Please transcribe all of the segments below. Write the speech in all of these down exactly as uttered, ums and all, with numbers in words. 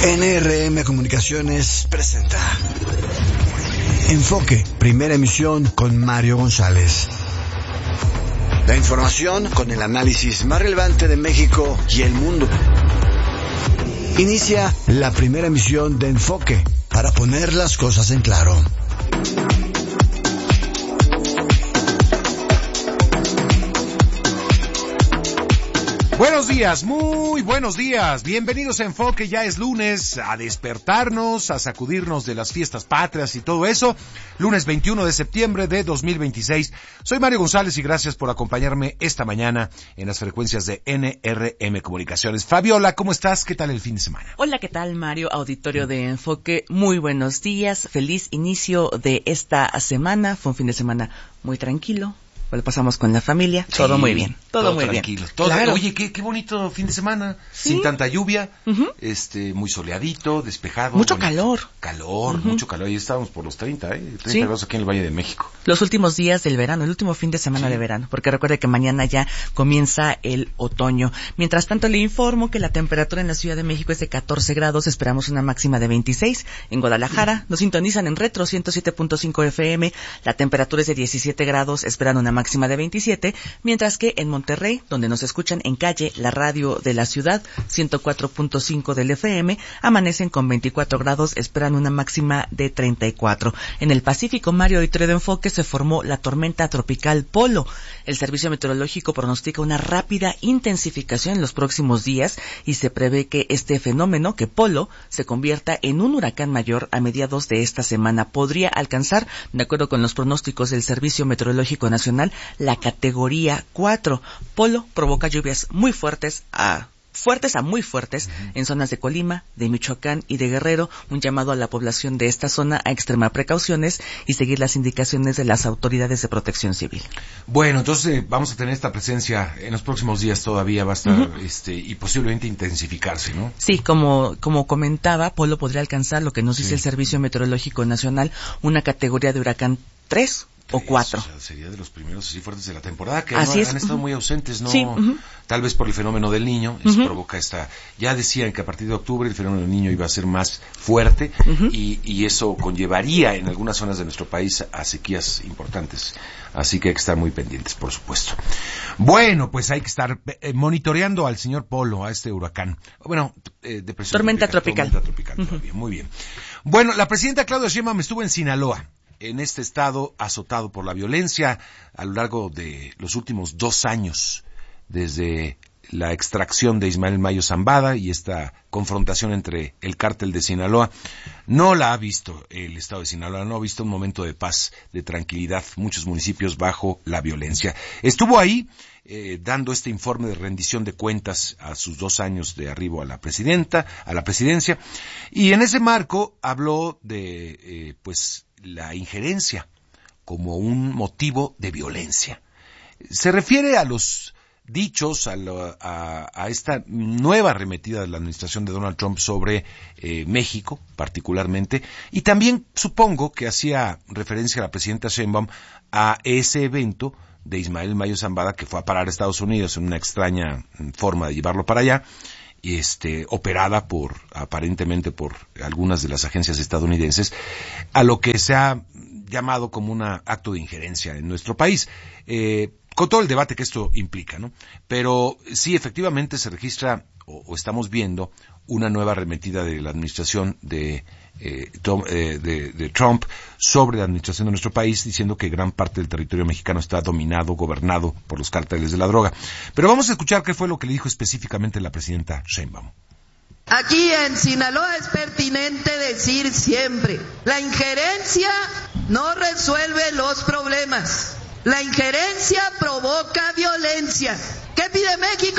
N R M Comunicaciones presenta Enfoque, primera emisión con Mario González. La información con el análisis más relevante de México y el mundo. Inicia la primera emisión de Enfoque para poner las cosas en claro. Buenos días, muy buenos días. Bienvenidos a Enfoque, ya es lunes, a despertarnos, a sacudirnos de las fiestas patrias y todo eso. Lunes veintiuno de septiembre de dos mil veintiséis. Soy Mario González y gracias por acompañarme esta mañana en las frecuencias de N R M Comunicaciones. Fabiola, ¿cómo estás? ¿Qué tal el fin de semana? Hola, ¿qué tal, Mario? Auditorio de Enfoque, muy buenos días. Feliz inicio de esta semana. Fue un fin de semana muy tranquilo. Lo pasamos con la familia, sí, todo muy bien, todo, todo muy tranquilo, bien. Todo, claro. Oye, qué, qué bonito fin de semana, ¿sí? Sin tanta lluvia, uh-huh. este, muy soleadito, despejado. Mucho bonito. calor. Calor, uh-huh. mucho calor. Ahí estábamos por los treinta, ¿eh? treinta ¿Sí? grados aquí en el Valle de México. Los últimos días del verano, el último fin de semana sí. de verano, porque recuerde que mañana ya comienza el otoño. Mientras tanto, le informo que la temperatura en la Ciudad de México es de catorce grados, esperamos una máxima de veintiséis. En Guadalajara, uh-huh. nos sintonizan en Retro ciento siete punto cinco F M, la temperatura es de diecisiete grados, esperan una máxima de veintisiete. Mientras que en Monterrey, donde nos escuchan en calle, la radio de la ciudad, ciento cuatro punto cinco del F M, amanecen con veinticuatro grados, esperan una máxima de treinta y cuatro. En el Pacífico, Mario, y de Enfoque, se formó la tormenta tropical Polo. El Servicio Meteorológico pronostica una rápida intensificación en los próximos días y se prevé que este fenómeno, que Polo, se convierta en un huracán mayor a mediados de esta semana. Podría alcanzar, de acuerdo con los pronósticos del Servicio Meteorológico Nacional, la categoría Categoría cuatro. Polo provoca lluvias muy fuertes a fuertes a muy fuertes uh-huh. en zonas de Colima, de Michoacán y de Guerrero. Un llamado a la población de esta zona a extremar precauciones y seguir las indicaciones de las autoridades de protección civil. Bueno, entonces vamos a tener esta presencia en los próximos días, todavía va a estar uh-huh. este y posiblemente intensificarse, ¿no? Sí, como como comentaba, Polo podría alcanzar, lo que nos dice sí. el Servicio Meteorológico Nacional, una categoría de huracán tres o cuatro. O sea, sería de los primeros así fuertes de la temporada, que así no, es. han estado uh-huh. muy ausentes, ¿no? Sí. Uh-huh. Tal vez por el fenómeno del Niño, uh-huh. eso provoca esta... Ya decían que a partir de octubre el fenómeno del Niño iba a ser más fuerte uh-huh. y, y eso conllevaría en algunas zonas de nuestro país a sequías importantes. Así que hay que estar muy pendientes, por supuesto. Bueno, pues hay que estar eh, monitoreando al señor Polo, a este huracán. Bueno, eh, depresión tormenta tropical. Tormenta tropical, uh-huh. todavía. Muy bien. Bueno, la presidenta Claudia Sheinbaum estuvo en Sinaloa, en este estado azotado por la violencia a lo largo de los últimos dos años, desde la extracción de Ismael Mayo Zambada y esta confrontación entre el cártel de Sinaloa. No la ha visto el estado de Sinaloa, no ha visto un momento de paz, de tranquilidad, muchos municipios bajo la violencia. Estuvo ahí eh, dando este informe de rendición de cuentas a sus dos años de arribo a la presidenta, a la presidencia, y en ese marco habló de, eh, pues, la injerencia como un motivo de violencia. Se refiere a los dichos, a, lo, a, a esta nueva arremetida de la administración de Donald Trump sobre eh, México, particularmente, y también supongo que hacía referencia a la presidenta Sheinbaum a ese evento de Ismael Mayo Zambada que fue a parar a Estados Unidos en una extraña forma de llevarlo para allá, este, operada por, aparentemente por algunas de las agencias estadounidenses, a lo que se ha llamado como un acto de injerencia en nuestro país, eh, con todo el debate que esto implica, ¿no? Pero sí, efectivamente se registra, o, o estamos viendo, una nueva arremetida de la administración de, eh, Tom, eh, de, de Trump sobre la administración de nuestro país, diciendo que gran parte del territorio mexicano está dominado, gobernado por los cárteles de la droga. Pero vamos a escuchar qué fue lo que le dijo específicamente la presidenta Sheinbaum. Aquí en Sinaloa es pertinente decir siempre, la injerencia no resuelve los problemas. La injerencia provoca violencia. ¿Qué pide México?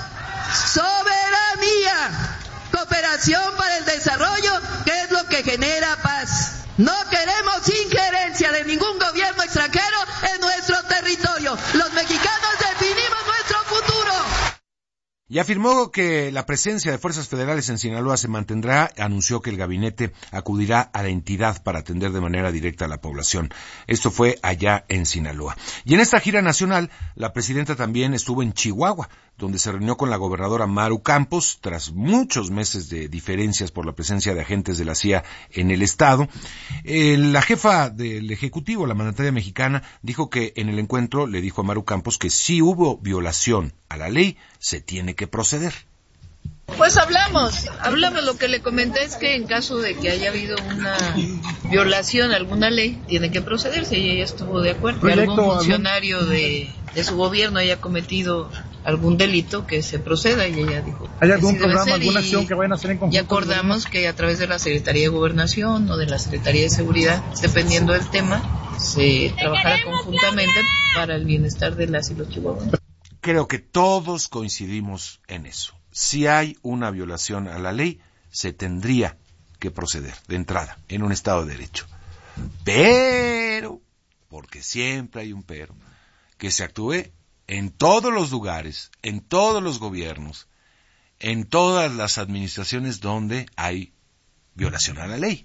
Soberanía, cooperación para el desarrollo, que es lo que genera paz. No queremos injerencia de ningún gobierno extranjero en nuestro territorio. Los mexicanos definimos nuestro futuro. Y afirmó que la presencia de fuerzas federales en Sinaloa se mantendrá. Anunció que el gabinete acudirá a la entidad para atender de manera directa a la población. Esto fue allá en Sinaloa. Y en esta gira nacional, la presidenta también estuvo en Chihuahua, donde se reunió con la gobernadora Maru Campos, tras muchos meses de diferencias por la presencia de agentes de la C I A en el estado. Eh, la jefa del Ejecutivo, la mandataria mexicana, dijo que en el encuentro le dijo a Maru Campos que si hubo violación a la ley, se tiene que proceder. Pues hablamos, hablamos, lo que le comenté es que en caso de que haya habido una violación a alguna ley, tiene que procederse y ella estuvo de acuerdo. Que algún funcionario de, de su gobierno haya cometido algún delito, que se proceda, y ella dijo... ¿Hay algún programa, alguna acción que vayan a hacer en conjunto? Y acordamos que a través de la Secretaría de Gobernación o de la Secretaría de Seguridad, dependiendo del tema, se trabajará conjuntamente para el bienestar de las y los chihuahuanos. Creo que todos coincidimos en eso. Si hay una violación a la ley, se tendría que proceder de entrada en un Estado de Derecho. Pero, porque siempre hay un pero, que se actúe en todos los lugares, en todos los gobiernos, en todas las administraciones donde hay violación a la ley.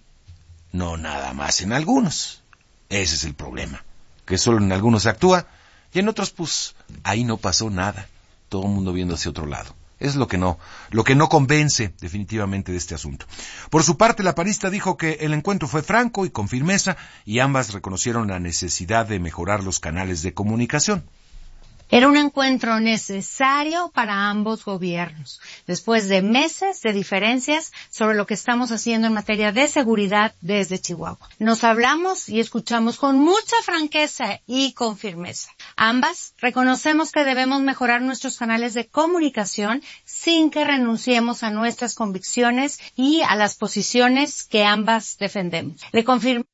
No nada más en algunos. Ese es el problema, que solo en algunos se actúa y en otros, pues, ahí no pasó nada. Todo el mundo viendo hacia otro lado. Es lo que no, lo que no convence definitivamente de este asunto. Por su parte, la panista dijo que el encuentro fue franco y con firmeza, y ambas reconocieron la necesidad de mejorar los canales de comunicación. Era un encuentro necesario para ambos gobiernos, después de meses de diferencias sobre lo que estamos haciendo en materia de seguridad desde Chihuahua. Nos hablamos y escuchamos con mucha franqueza y con firmeza. Ambas reconocemos que debemos mejorar nuestros canales de comunicación sin que renunciemos a nuestras convicciones y a las posiciones que ambas defendemos. Le confirmo.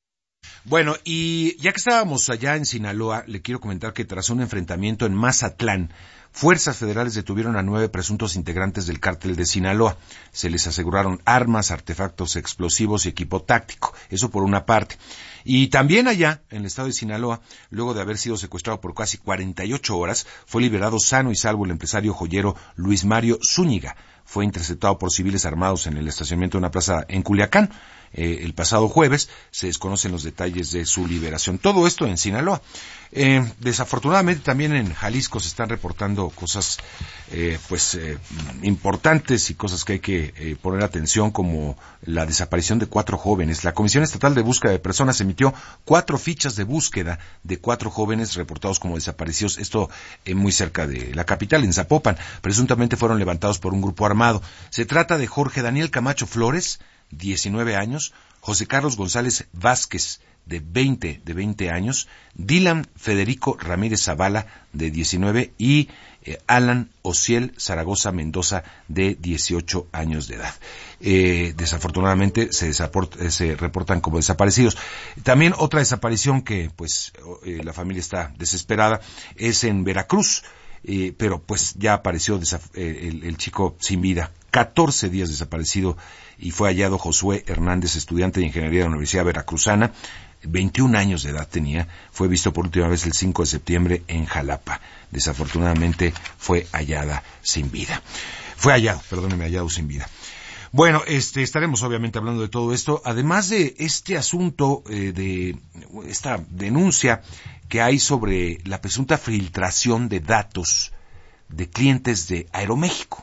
Bueno, y ya que estábamos allá en Sinaloa, le quiero comentar que tras un enfrentamiento en Mazatlán, fuerzas federales detuvieron a nueve presuntos integrantes del cártel de Sinaloa. Se les aseguraron armas, artefactos explosivos y equipo táctico. Eso por una parte. Y también allá, en el estado de Sinaloa, luego de haber sido secuestrado por casi cuarenta y ocho horas, fue liberado sano y salvo el empresario joyero Luis Mario Zúñiga. Fue interceptado por civiles armados en el estacionamiento de una plaza en Culiacán. Eh, el pasado jueves se desconocen los detalles de su liberación. Todo esto en Sinaloa. Eh, desafortunadamente también en Jalisco se están reportando cosas eh, pues eh, importantes y cosas que hay que eh, poner atención, como la desaparición de cuatro jóvenes. La Comisión Estatal de Búsqueda de Personas emitió cuatro fichas de búsqueda de cuatro jóvenes reportados como desaparecidos. Esto eh, muy cerca de la capital, en Zapopan. Presuntamente fueron levantados por un grupo armado. Se trata de Jorge Daniel Camacho Flores, diecinueve años, José Carlos González Vázquez, de veinte, de veinte años, Dylan Federico Ramírez Zavala, de diecinueve, y eh, Alan Ociel Zaragoza Mendoza, de dieciocho años de edad. Eh, desafortunadamente se, eh, se reportan como desaparecidos. También otra desaparición que, pues, eh, la familia está desesperada, es en Veracruz. Eh, pero pues ya apareció desaf- eh, el, el chico sin vida, catorce días desaparecido, y fue hallado Josué Hernández, estudiante de ingeniería de la Universidad Veracruzana, veintiún años de edad tenía. Fue visto por última vez el cinco de septiembre en Jalapa. Desafortunadamente fue hallada sin vida. Fue hallado, perdóneme, hallado sin vida. Bueno, este, estaremos obviamente hablando de todo esto, además de este asunto eh, de esta denuncia que hay sobre la presunta filtración de datos de clientes de Aeroméxico.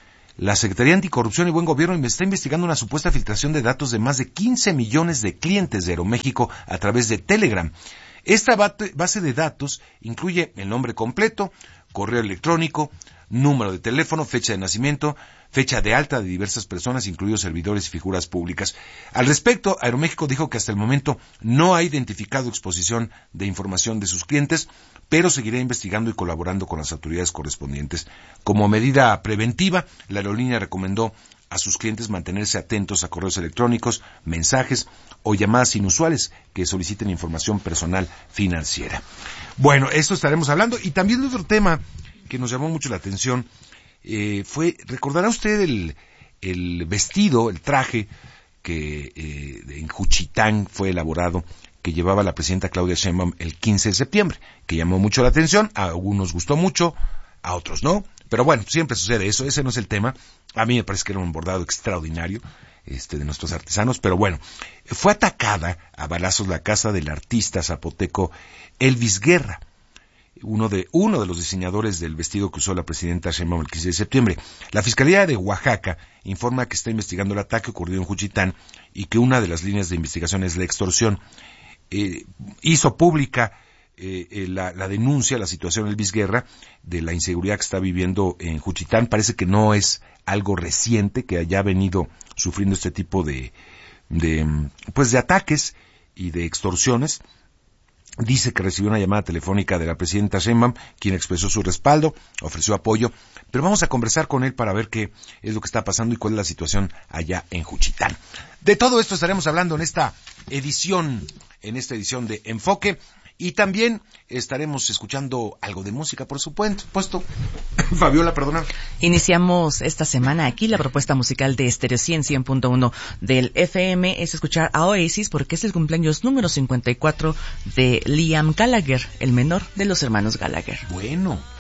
La Secretaría Anticorrupción y Buen Gobierno está investigando una supuesta filtración de datos de más de quince millones de clientes de Aeroméxico a través de Telegram. Esta base de datos incluye el nombre completo, correo electrónico, número de teléfono, fecha de nacimiento, fecha de alta de diversas personas, incluidos servidores y figuras públicas. Al respecto, Aeroméxico dijo que hasta el momento no ha identificado exposición de información de sus clientes, pero seguirá investigando y colaborando con las autoridades correspondientes. Como medida preventiva, la aerolínea recomendó a sus clientes mantenerse atentos a correos electrónicos, mensajes o llamadas inusuales que soliciten información personal financiera. Bueno, esto estaremos hablando. Y también de otro tema que nos llamó mucho la atención, eh, fue, ¿recordará usted el, el vestido, el traje que eh, en Juchitán fue elaborado, que llevaba la presidenta Claudia Sheinbaum el quince de septiembre, que llamó mucho la atención? A algunos gustó mucho, a otros no, Pero bueno, siempre sucede eso, ese no es el tema. A mí me parece que era un bordado extraordinario, este, de nuestros artesanos, pero bueno, fue atacada a balazos la casa del artista zapoteco Elvis Guerra, uno de, uno de los diseñadores del vestido que usó la presidenta Sheinbaum el quince de septiembre. La Fiscalía de Oaxaca informa que está investigando el ataque ocurrido en Juchitán y que una de las líneas de investigación es la extorsión. Eh, hizo pública eh, eh, la, la denuncia, la situación de Elvis Guerra, de la inseguridad que está viviendo en Juchitán. Parece que no es algo reciente, que haya venido sufriendo este tipo de, de, pues de ataques y de extorsiones. Dice que recibió una llamada telefónica de la presidenta Sheinbaum, quien expresó su respaldo, ofreció apoyo, pero vamos a conversar con él para ver qué es lo que está pasando y cuál es la situación allá en Juchitán. De todo esto estaremos hablando en esta edición, en esta edición de Enfoque, y también estaremos escuchando algo de música, por supuesto. Fabiola, perdona. Iniciamos esta semana aquí la propuesta musical de Stereo cien, cien punto uno del F M. Es escuchar a Oasis porque es el cumpleaños número cincuenta y cuatro de Liam Gallagher, el menor de los hermanos Gallagher. Bueno.